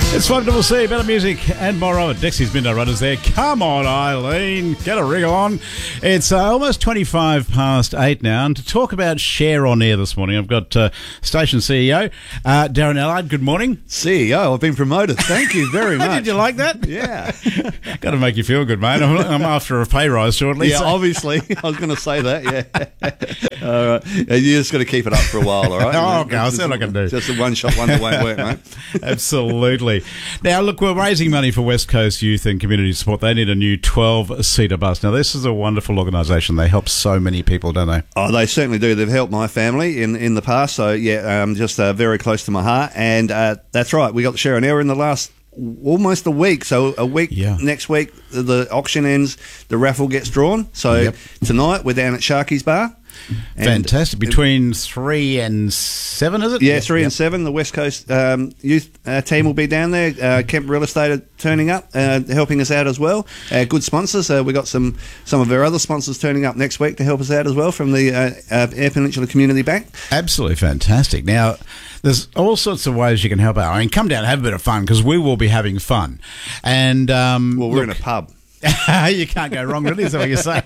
It's 5CC, better music and more of it. Dexy's Midnight Runners there. Come on, Eileen, get a wriggle on. It's almost 25 past 8 now, and to talk about Share On Air this morning, I've got station CEO Darren Allard. Good morning. CEO, I've been promoted. Thank you very much. Did you like that? Yeah. Got to make you feel good, mate. I'm after a pay rise shortly. Yeah, so. Obviously. I was going to say that, yeah. All right. You just got to keep it up for a while, all right? Oh, okay, I'll see what I can do. Just a one-shot wonder won't work, mate. Absolutely. Now, look, we're raising money for West Coast Youth and Community Support. They need a new 12-seater bus. Now, this is a wonderful organisation. They help so many people, don't they? Oh, they certainly do. They've helped my family in the past, so, yeah, just very close to my heart. And that's right. We got the Share On Air in the last almost a week. So a week, next week, the auction ends, the raffle gets drawn. So tonight, we're down at Sharky's Bar. Fantastic. Between 3 and 7, is it? Yeah, 3 and 7. The West Coast youth team will be down there. Kemp Real Estate are turning up, helping us out as well. Good sponsors. We got some of our other sponsors turning up next week to help us out as well from the Eyre Peninsula Community Bank. Absolutely fantastic. Now, there's all sorts of ways you can help out. I mean, come down and have a bit of fun, because we will be having fun. And well, we're in a pub. You can't go wrong, really, is that what you're saying?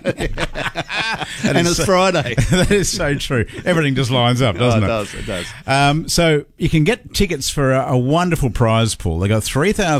And it's Friday. That is so true. Everything just lines up, doesn't it? It does. So you can get tickets for a wonderful prize pool. They got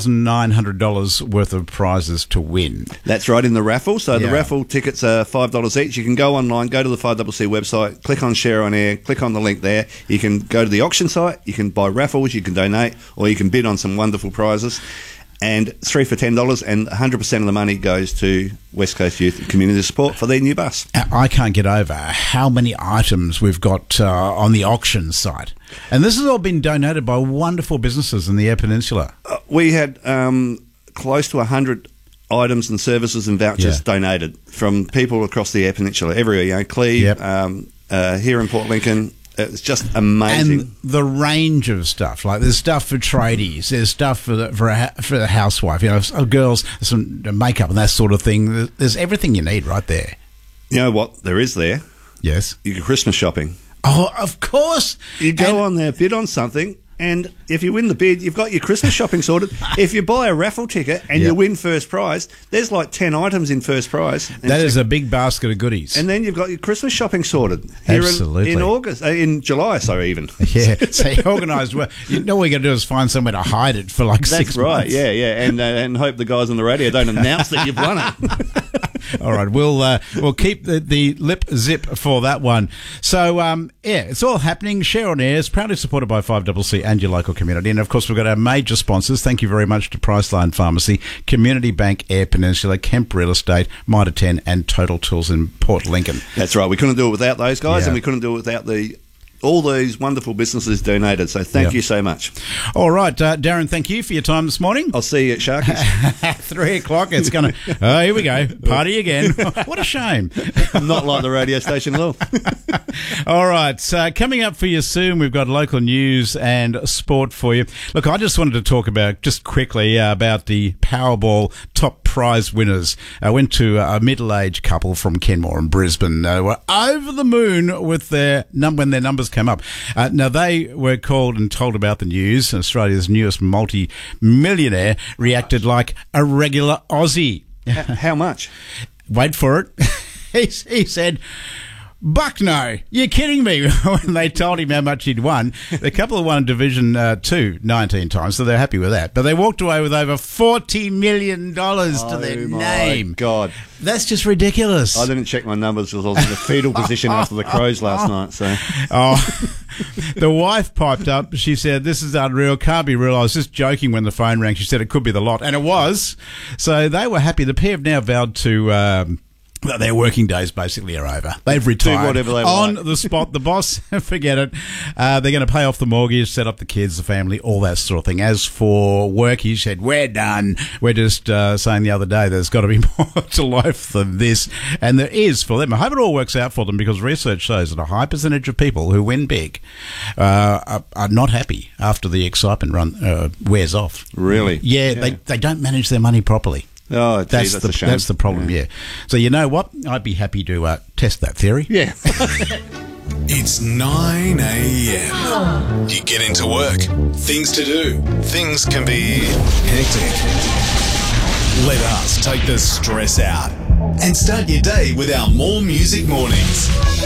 $3,900 worth of prizes to win. That's right, in the raffle. So the raffle tickets are $5 each. You can go online, go to the 5CC website, click on Share On Air, click on the link there. You can go to the auction site, you can buy raffles, you can donate, or you can bid on some wonderful prizes. And 3 for $10, and 100% of the money goes to West Coast Youth Community Support for their new bus. I can't get over how many items we've got on the auction site. And this has all been donated by wonderful businesses in the Eyre Peninsula. We had close to 100 items and services and vouchers donated from people across the Eyre Peninsula, everywhere, you know, Cleve, here in Port Lincoln. It's just amazing. And the range of stuff, like there's stuff for tradies, there's stuff for the housewife, you know, girls, some makeup and that sort of thing. There's everything you need right there. You know what there is there? Yes. You go Christmas shopping. Oh, of course. You go on there, bid on something, and if you win the bid, you've got your Christmas shopping sorted. If you buy a raffle ticket and you win first prize, there's like 10 items in first prize. That is a big basket of goodies. And then you've got your Christmas shopping sorted. Here Absolutely. In July, sorry, even. Yeah, so you organised well. You know what you got to do is find somewhere to hide it for like 6 months. That's right, yeah. And hope the guys on the radio don't announce that you've won it. All right, we'll keep the lip zip for that one. So, it's all happening. Share On Air is proudly supported by 5CC and your local community. And, of course, we've got our major sponsors. Thank you very much to Priceline Pharmacy, Community Bank, Eyre Peninsula, Kemp Real Estate, Mitre 10 and Total Tools in Port Lincoln. That's right. We couldn't do it without those guys, and we couldn't do it without all these wonderful businesses donated. So thank you so much. All right, Darren, thank you for your time this morning. I'll see you at Sharky's. 3 o'clock, it's going to... Oh, here we go. Party again. What a shame. I'm not like the radio station at all. All right, coming up for you soon, we've got local news and sport for you. Look, I just wanted to talk about, just quickly, about the Powerball top prize winners. I went to a middle-aged couple from Kenmore in Brisbane. They were over the moon with when their numbers came up. Now, they were called and told about the news. Australia's newest multi-millionaire reacted like a regular Aussie. How much? Wait for it. He said... Buck no, you're kidding me. When they told him how much he'd won, the couple have won Division 2 19 times, so they're happy with that. But they walked away with over $40 million to their name. Oh, God. That's just ridiculous. I didn't check my numbers because I was in a fetal position after the Crows last night. So, the wife piped up. She said, "This is unreal. Can't be real." I was just joking when the phone rang. She said it could be the lot, and it was. So they were happy. The pair have now vowed to... their working days basically are over. They've retired. Do whatever they on like. The spot. The boss, forget it. They're going to pay off the mortgage, set up the kids, the family, all that sort of thing. As for work, he said, we're done. We're just saying the other day there's got to be more to life than this. And there is for them. I hope it all works out for them, because research shows that a high percentage of people who win big are not happy after the excitement wears off. Really? Yeah. They don't manage their money properly. Oh, gee, that's a shame. That's the problem, yeah. So you know what? I'd be happy to test that theory. Yeah. It's 9 a.m. You get into work. Things to do. Things can be hectic. Let us take the stress out and start your day with our More Music Mornings.